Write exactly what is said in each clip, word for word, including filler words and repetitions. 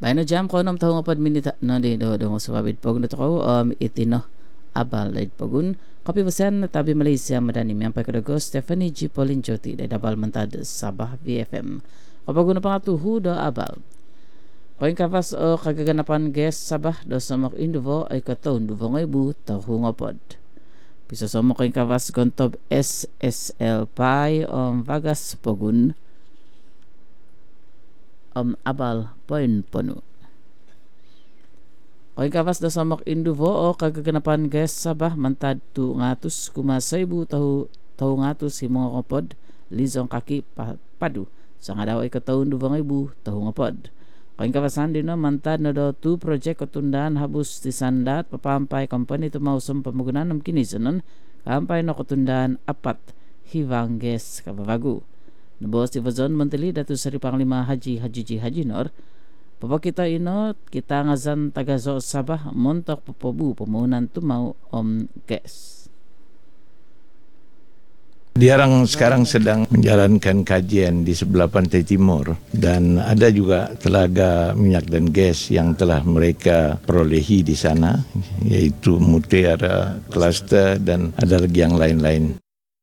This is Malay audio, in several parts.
Paano jam ko nam taong apad minita na di do do sababit pag na to ko um itino abal laid pagun kapi basan na tabi Malaysia madani mi ampai kadago Stephanie G Pauline Joti da dabal mentad Sabah V F M kapag na pangatuhu do abal Koin kavas o kagaganapan guest Sabah do samak induvo ay kataon duvo ngay bu tahu ngapod bisa somo koin kavas gontob S S L pai om vagas pagun om abal poin pono. Koin kawas da samak induvo o kagaganapan guys Sabah mantad tu ngatus kumasaybu tahu tahu ngatus si mga kapod lizong kaki pa, padu sa nga daw ay kataon duvang ibu tahu ngapod. Koin kawasan din no mantad na do tu project kutundaan habus ti sandat papampay company tumausam pamagunan ng kinisanon kampay na kutundaan apat hivang guys kababago. Nabos ti Vazon Monteli datu sari Panglima Haji Haji Ji Haji Nor papakita ino kita ngazan tagazo Sabah montok popobu pemunan tumau om kes. Diarang sekarang sedang menjalankan kajian di sebelah pantai timur dan ada juga telaga minyak dan gas yang telah mereka perolehi di sana yaitu Mutiara Cluster dan ada lagi yang lain-lain.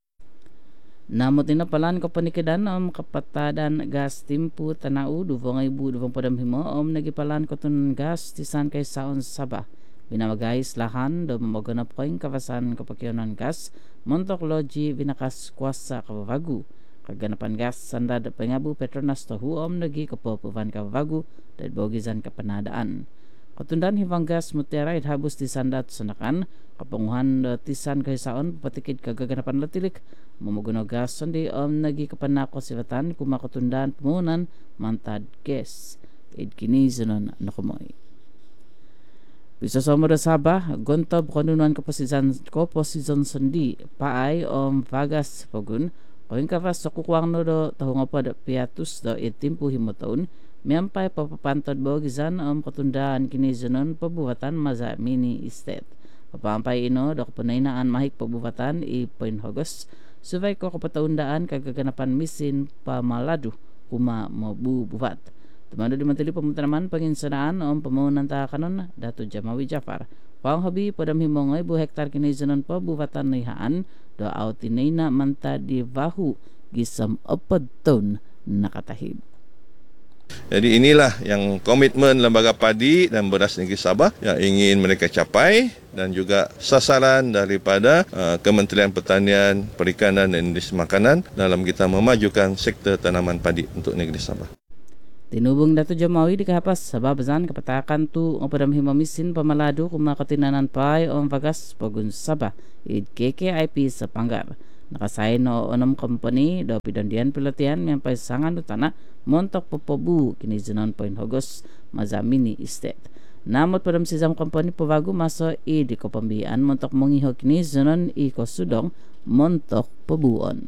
Namot ina palan ko panikedan om kapatadan gas timpu tanau duvong ibu duvong padam himo om nagipalan ko tun gas tisan kay saon Sabah binamagais lahan do mamoganap koing kawasan kapakyonan gas montok loji binakas kuasa kababagu kaganapan gas sandad pengabu Petronas tahu om nagi kapopuvan kababagu dad bogizan kapanadaan Katundan hivang gas Mutiara habus di sandat senakan kapunguhan tisan kahisaon patikid kagaganapan latilik mamuguno gas sandi om nagi kapanako sivatan kuma katundan pemunan mantad gas id kini zanon nakumoy bisa somo da Sabah gontob konunan kaposizan kaposizan sendi paay om vagas pagun koin kavas sokukwang no do tahu ngapad piatus do itimpu himotaun miampay papapantod bogizan om katundaan kini zanon pabuhatan maza mini estate papampay ino do kapunaynaan mahik pabuhatan i Point Hogos suvay ko kapataundaan kagaganapan misin pamaladu kuma mabu buvat tumando di matili pamutanaman panginsanaan om pamunan ta kanon Dato Jamawi Jafar pang hobi padam himongay bu hektar kini zanon pabuhatan nihaan do autinayna manta di bahu gisam opad taon nakatahib. Jadi inilah yang komitmen Lembaga Padi dan Beras Negeri Sabah yang ingin mereka capai dan juga sasaran daripada uh, Kementerian Pertanian, Perikanan dan Industri Makanan dalam kita memajukan sektor tanaman padi untuk negeri Sabah. Tinubong Dato Jamawi di kahapas sababazan kapatakan tu ngapadam himamisin pamalado kumakatinanan pay o vagas pagun Sabah id K K I P sa Panggar. Nakasayin no onam company do pidondian pelatihan yang pay sangan utana montok popobu kini zanon Point Hogos mazamini estate. Namot padam sizam company pavagu maso i di kopambian montok mongiho kini zanon i kosudong montok pobuon.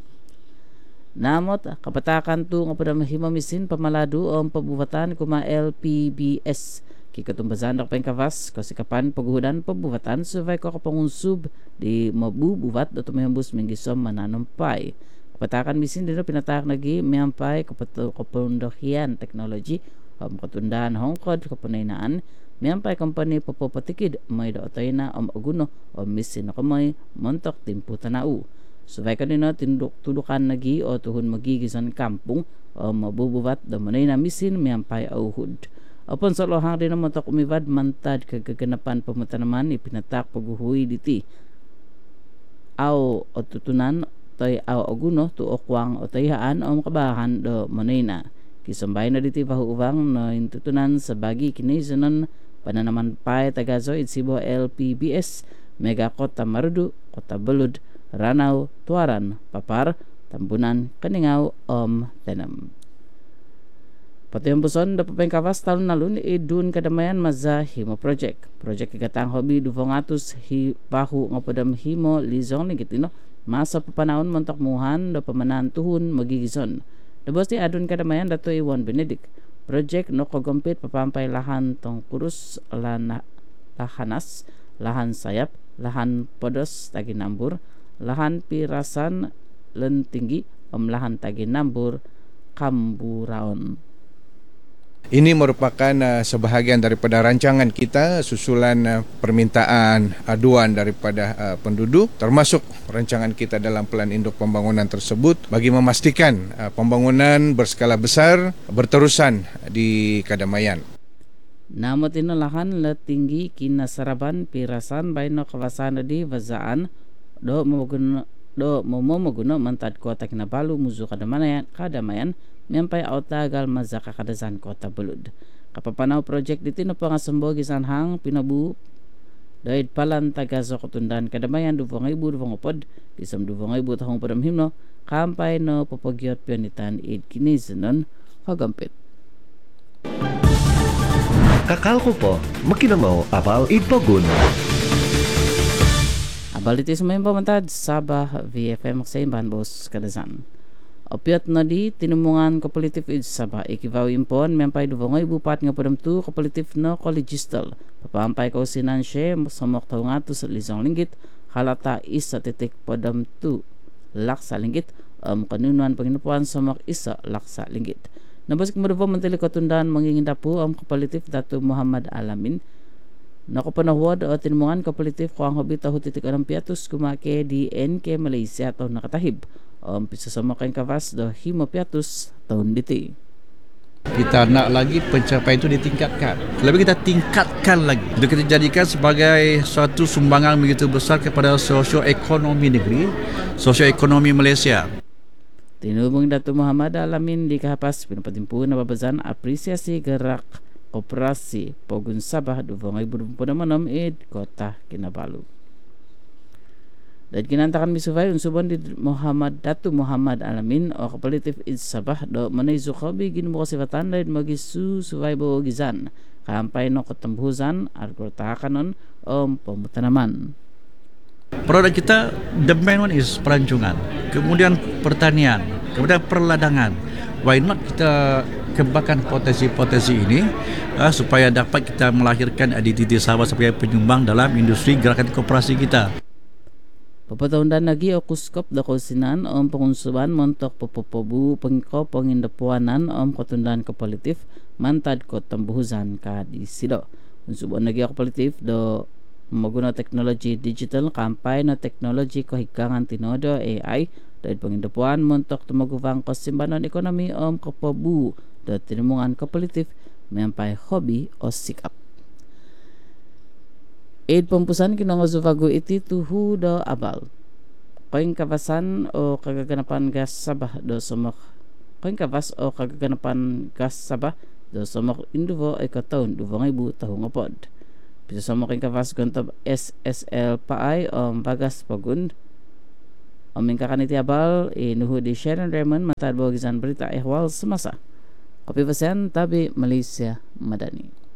Namot kapatakan tu ngapadam himamisin pamaladu om pabuhatan kuma L P B S kikatumbasan dak pengkavas kasikapan paguhudan pabuhatan suvay ko kapangunsub di mabubuvat do tumehambus minggisom mananumpay kapatakan misin dino pinatak nagi miampay kapundohian teknologi om katundaan hongkod kapunaynaan miampay company papopatikid may do otayna om aguno om misin kamay montok timpu tanau suvay kanino tinduk tulukan nagi o tuhun magigisan kampung o mabubuvat do manayna misin miampay auhud. Upon sa lohang din naman tok umivad mantad kagaganapan pamutanaman ipinatak paguhuy diti. Aw o tutunan toy aw aguno tu okwang o tayhaan o makabahan do manayna. Kisambay na diti pahuubang no intutunan sa bagi kinisanon pananaman pay tagazo itsibo L P B S Mega Kota Marudu, Kota Belud, Ranau, Tuaran, Papar, Tambunan, Kaningaw, Om, Tenam. Pati yung buson da papengkawas talon nalun idun kadamayan maza himo project. Project igatang hobi duvongatus hi bahu ngapadam himo lizong ligitino masa papanahon montok muhan do pamanan tuhun magigison. Dabos ti adun kadamayan dato Iwan Benedict. Project no kogompit papampay lahan tong kurus lana, lahanas, lahan sayap, lahan podos taginambur, lahan pirasan lentinggi, om lahan taginambur kamburaon. Ini merupakan uh, sebahagian daripada rancangan kita susulan uh, permintaan aduan daripada uh, penduduk, termasuk rancangan kita dalam Pelan Induk Pembangunan tersebut bagi memastikan uh, pembangunan berskala besar berterusan di Kadamayan. Namo tinulahan la tinggi kinasaraban pirasan baino kawasan di Vazaan do maguno do momo maguno mantad kota Kinabalu muzu Kadamayan Kadamayan mempai autagal mazaka kadazan kota Belud. Kapapanaw project dito na pangasambo gisanhang pinabu dahil palan tagaso ketundan Kadamayan duvong ibu duvong opod disam duvong ibu tahong padamhimno kampay no popogyot pianitan id kinizenon hagampit. Kakal ko po, makinamaw abal idpogun. Abal iti sumayang pamantad Sabah V F M Maksaimban Bos Kadazan. Opiat na di tinumungan kapalitif id Sabah ikivaw impon mempay duvongay bupat nga padamtu kapalitif no kolegistal papampay ko sinansye samok taw nga to sa lisang linggit halata isa titik padamtu laksa linggit um, kanunuan panginupuan samok isa laksa linggit. Nabasik madupo mentili katundaan manginginda po ang kapalitif Datu Muhammad Alamin nakopanawad o tinumungan kapalitif ko ang hobita hutitik anang piatus kumake di N K Malaysia taw nakatahib um, pisa sa makain kawas do himo piatus tahun diti. Kita nak lagi pencapaian itu ditingkatkan. Lebih kita tingkatkan lagi. Itu kita jadikan sebagai suatu sumbangan begitu besar kepada sosioekonomi negeri, sosioekonomi Malaysia. Tinubong Datu Muhammad Alamin di kahapas pinapatimpu na babazan apresiasi gerak Operasi Pogun Sabah dua ribu dua puluh enam id Kota Kinabalu. Dan kinantakan misufay unsubon di Muhammad Datu Muhammad Alamin o kapalitif id Sabah do manay zukabi ginumo kasifatan lain magisu sufay bo gizan kampay no katambuhuzan argortakanon o pemutanaman. Produk kita the main one is pelancongan, kemudian pertanian, kemudian perladangan. Why not kita kembangkan potensi-potensi ini uh, supaya dapat kita melahirkan identiti Sabah sebagai penyumbang dalam industri gerakan koperasi kita. Papataundan lagi o kuskop da kusinan om pengunsuban montok popopobu pengko pengindapuanan om ketundan kepolitif mantad ko tambuhuzan ka di sido. Unsuban lagi o kepolitif do maguna teknologi digital kampay na teknologi kahigangan tinodo A I dahil pengindapuan montok tumaguvang kasimbanan ekonomi om kapabu do tinumungan kepolitif mempay hobi o sikap. Aid pempusan kinangozuvago iti tuhu do abal. Koing kawasan o kagaganapan gas Sabah do somok. Koing kawas o kagaganapan gas Sabah do somok induvo ay kataon duvang ibu tahong apod. Bisa somok koing kawas gontob S S L paay o bagas pagund. O mingkakan iti abal inuhu di Sharon Raymond matadbo gizan berita ehwal semasa. Kopi Pasen Tabi Malaysia Madani.